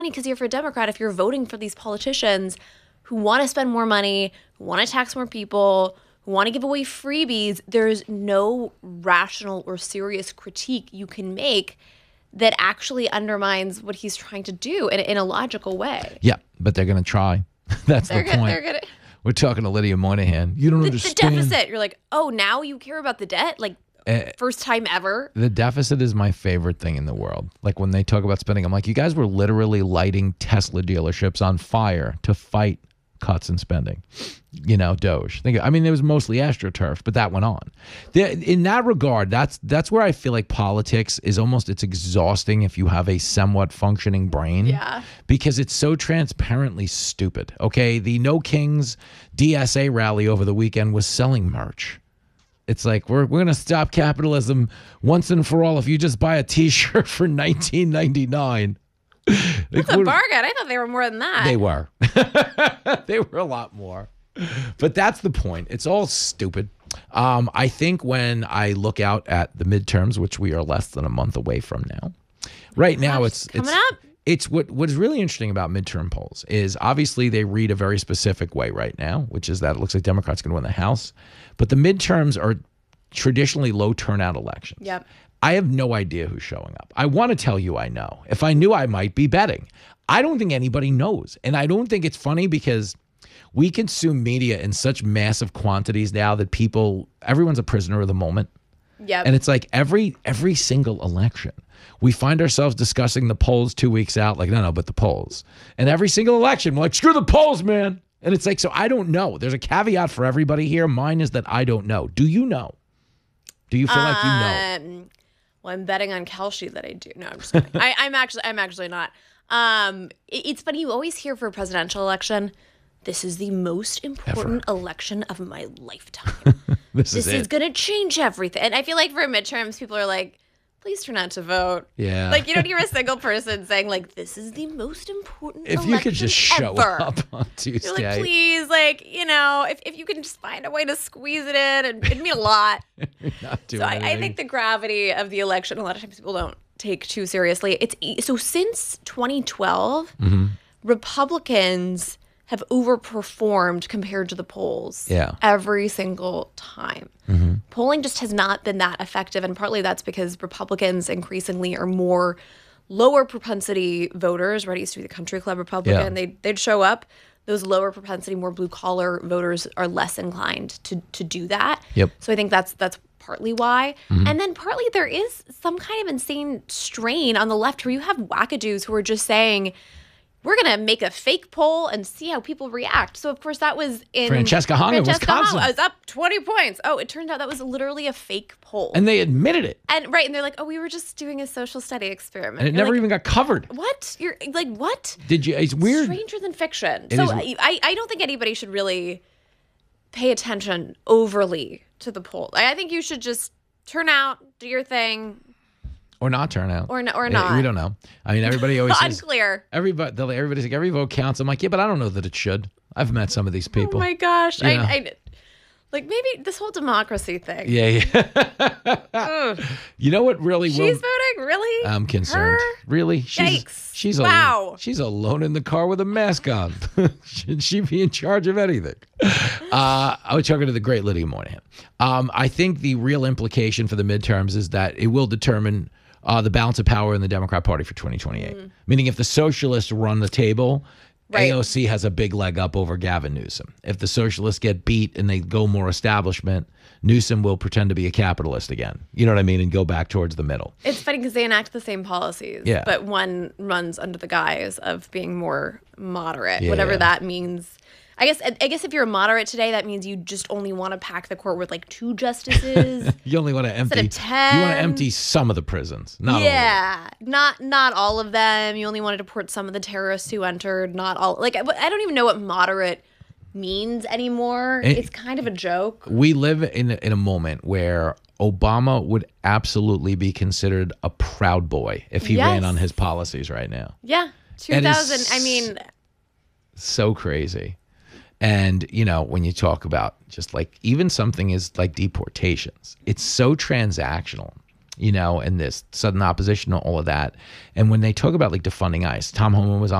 because you're for a Democrat, if you're voting for these politicians who want to spend more money, who want to tax more people, who want to give away freebies, there's no rational or serious critique you can make that actually undermines what he's trying to do in a logical way. Yeah, but they're going to try. That's the point. We're talking to Lydia Moynihan. You don't understand. The deficit. You're like, oh, now you care about the debt? Like, first time ever? The deficit is my favorite thing in the world. Like, when they talk about spending, I'm like, you guys were literally lighting Tesla dealerships on fire to fight cuts in spending. You know, Doge. I mean, it was mostly AstroTurf, but that went on. In that regard, that's where I feel like politics is almost, it's exhausting if you have a somewhat functioning brain. Yeah. Because it's so transparently stupid. Okay, the No Kings DSA rally over the weekend was selling merch. It's like, we're going to stop capitalism once and for all if you just buy a T-shirt for $19.99. That's a bargain. I thought they were more than that. They were. They were a lot more. But that's the point. It's all stupid. I think when I look out at the midterms, which we are less than a month away from now, right now it's coming up. It's what is really interesting about midterm polls is obviously they read a very specific way right now, which is that it looks like Democrats are going to win the House. But the midterms are traditionally low turnout elections. Yep. I have no idea who's showing up. I want to tell you I know. If I knew, I might be betting. I don't think anybody knows. And I don't think it's funny because we consume media in such massive quantities now that everyone's a prisoner of the moment. Yep. And it's like every single election, we find ourselves discussing the polls 2 weeks out, like, no, but the polls. And every single election, we're like, screw the polls, man. And it's like, so I don't know. There's a caveat for everybody here. Mine is that I don't know. Do you know? Do you feel like you know? Well, I'm betting on Kelshi that I do. No, I'm just kidding. I'm actually not. It's funny. You always hear for a presidential election, this is the most important election of my lifetime. This is going to change everything. And I feel like for midterms, people are like, please turn out to vote. Yeah. Like, you don't hear a single person saying, like, this is the most important if election you could just show ever. up on Tuesday. You're like, please, like, you know, if you can just find a way to squeeze it in, it'd mean a lot. You're not doing So I think the gravity of the election, a lot of times people don't take too seriously. So since 2012, Republicans have overperformed compared to the polls every single time. Polling just has not been that effective, and partly that's because Republicans increasingly are more lower propensity voters. Right, it used to be the country club Republican. They'd show up. Those lower propensity, more blue collar voters are less inclined to do that. Yep. So I think that's partly why. And then partly there is some kind of insane strain on the left where you have wackadoos who are just saying, we're going to make a fake poll and see how people react. So, of course, that was in Francesca Hong in Wisconsin. I was up 20 points. Oh, it turned out that was literally a fake poll. And they admitted it. And they're like, oh, we were just doing a social study experiment. And it never even got covered. What? You're like, what? Did you? It's weird. Stranger than fiction. I don't think anybody should really pay attention overly to the poll. I think you should just turn out, do your thing. Or not turn out. Or not. We don't know. I mean, everybody always says. Unclear. Everybody's like, every vote counts. I'm like, yeah, but I don't know that it should. I've met some of these people. Oh, my gosh. Yeah. I like, maybe this whole democracy thing. Yeah. You know what really will... She's voting? Really? I'm concerned. Her? Really? Yikes. Wow. She's alone in the car with a mask on. Should she be in charge of anything? I was talking to the great Lydia Moynihan. I think the real implication for the midterms is that it will determine the balance of power in the Democrat Party for 2028. Meaning if the socialists run the table, AOC has a big leg up over Gavin Newsom. If the socialists get beat and they go more establishment, Newsom will pretend to be a capitalist again. You know what I mean? And go back towards the middle. It's funny because they enact the same policies, but one runs under the guise of being more moderate, whatever that means. I guess if you're a moderate today, that means you just only want to pack the court with like 2 justices. You only want to empty. Instead of 10. You want to empty some of the prisons, not all. Yeah, not all of them. You only want to deport some of the terrorists who entered. Not all. Like I don't even know what moderate means anymore. It's kind of a joke. We live in a moment where Obama would absolutely be considered a proud boy if he ran on his policies right now. Yeah, 2000. I mean, so crazy. And, you know, when you talk about just like even something is like deportations, it's so transactional. and this sudden opposition, all of that. And when they talk about like defunding ICE, Tom Homan was